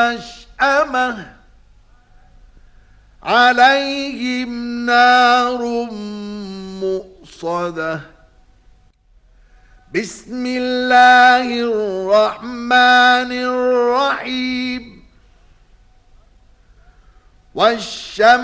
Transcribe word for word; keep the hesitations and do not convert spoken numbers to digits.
مشأمة عليهم نار مؤصدة بسم الله الرحمن الرحيم والشمس